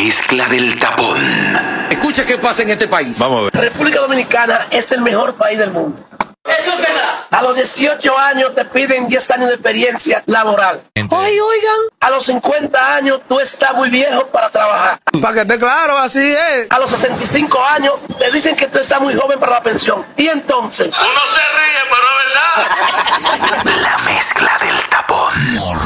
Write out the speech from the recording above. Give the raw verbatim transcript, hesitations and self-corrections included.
isla del tapón. Escucha qué pasa en este país. Vamos a ver. República Dominicana es el mejor país del mundo. Eso es verdad. A los dieciocho años te piden diez años de experiencia laboral. Ay, oigan. A los cincuenta años tú estás muy viejo para trabajar. Para que esté claro, así es. A los sesenta y cinco años te dicen que tú estás muy joven para la pensión. Y entonces... Uno se ríe, pero es verdad.